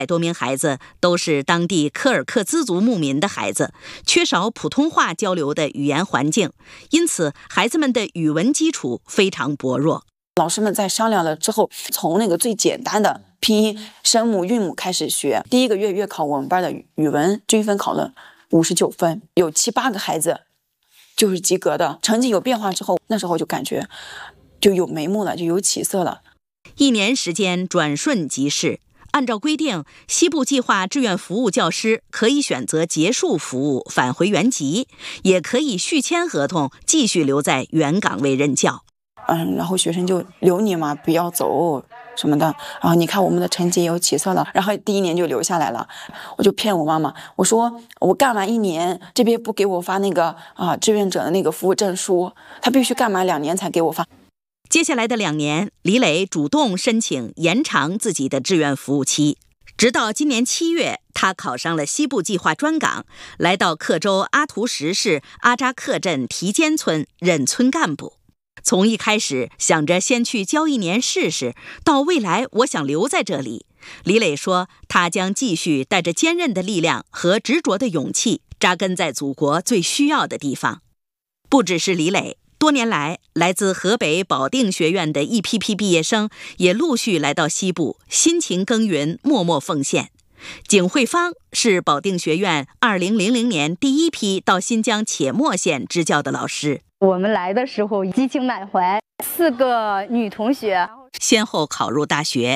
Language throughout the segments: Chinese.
100多名孩子都是当地柯尔克孜族牧民的孩子，缺少普通话交流的语言环境，因此孩子们的语文基础非常薄弱。 老师们在商量了之后，从那个最简单的拼音、声母、韵母开始学。第1个月月考我们班的语文均分考了59分，有7、8个孩子就是及格的。成绩有变化之后，那时候就感觉就有眉目了，就有起色了。 1年时间转瞬即逝，按照规定，西部计划志愿服务教师可以选择结束服务返回原籍，也可以续签合同继续留在原岗位任教。 然后学生就留你嘛，不要走什么的。然后你看我们的成绩也有起色了，然后第1年就留下来了。我就骗我妈妈，我说我干完1年，这边不给我发那个志愿者的那个服务证书，他必须干满2年才给我发。 接下来的2年，李磊主动申请延长自己的志愿服务期，直到今年7月，他考上了西部计划专岗，来到克州阿图什市阿扎克镇提坚村任村干部。从一开始想着先去教1年试试，到未来我想留在这里，李磊说他将继续带着坚韧的力量和执着的勇气，扎根在祖国最需要的地方。不只是李磊，多年来，来自河北保定学院的一批毕业生也陆续来到西部，辛勤耕耘，默默奉献。景慧芳是保定学院2000年第1批到新疆且末县支教的老师。 我们来的时候激情满怀，4个女同学先后考入大学。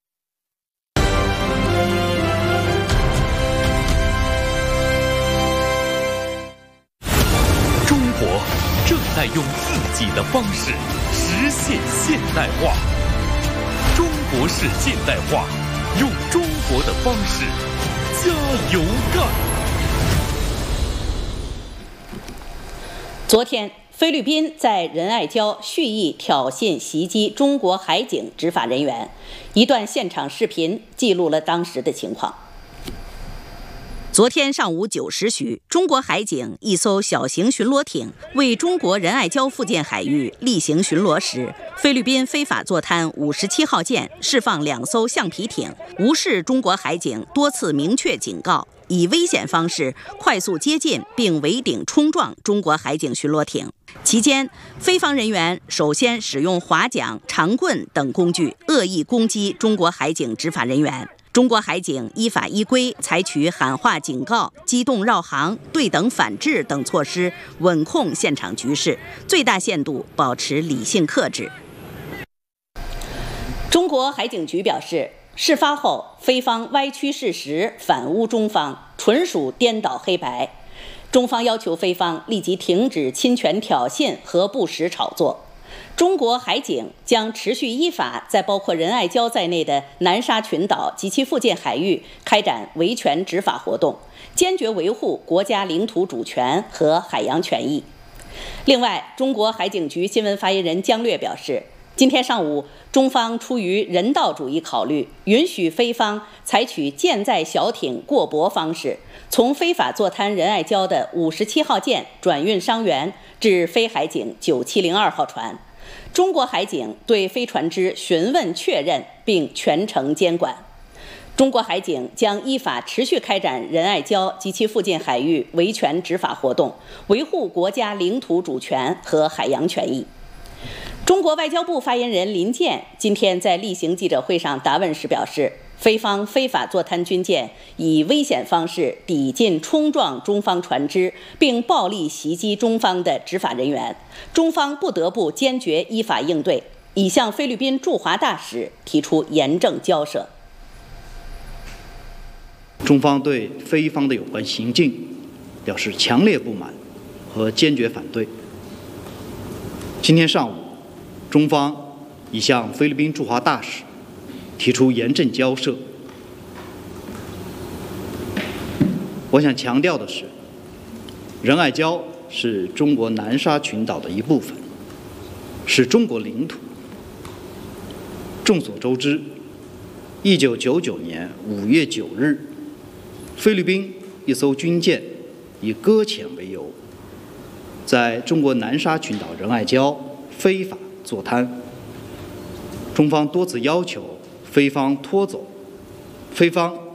中国正在用自己的方式实现现代化。中国式现代化，用中国的方式加油干。 昨天，菲律宾在仁爱礁蓄意挑衅袭击中国海警执法人员，一段现场视频记录了当时的情况。昨天上午9时许，中国海警一艘小型巡逻艇为中国仁爱礁附近海域例行巡逻时，菲律宾非法坐滩57号舰释放2艘橡皮艇，无视中国海警多次明确警告，以危险方式快速接近并围顶冲撞中国海警巡逻艇。期间，菲方人员首先使用划桨、长棍等工具恶意攻击中国海警执法人员。中国海警依法依规采取喊话警告、机动绕行、对等反制等措施，稳控现场局势，最大限度保持理性克制。中国海警局表示，事发后菲方歪曲事实，反诬中方，纯属颠倒黑白。中方要求菲方立即停止侵权挑衅和不实炒作。中国海警将持续依法在包括仁爱礁在内的南沙群岛及其附近海域开展维权执法活动，坚决维护国家领土主权和海洋权益。另外，中国海警局新闻发言人姜略表示，今天上午，中方出于人道主义考虑，允许菲方采取舰载小艇过泊方式，从非法坐滩仁爱礁的57号舰转运伤员至菲海警9702号船。中国海警对飞船只询问确认并全程监管。中国海警将依法持续开展仁爱礁及其附近海域维权执法活动，维护国家领土主权和海洋权益。中国外交部发言人林健今天在例行记者会上答问时表示，菲方非法坐滩军舰以危险方式抵近冲撞中方船只，并暴力袭击中方的执法人员，中方不得不坚决依法应对，已向菲律宾驻华大使提出严正交涉。 中方对菲方的有关行径表示强烈不满和坚决反对。今天上午，中方已向菲律宾驻华大使提出严正交涉。我想强调的是，仁爱礁是中国南沙群岛的一部分，是中国领土。众所周知，1999年5月9日，菲律宾一艘军舰以搁浅为由，在中国南沙群岛仁爱礁非法坐滩。中方多次要求菲方拖走，菲方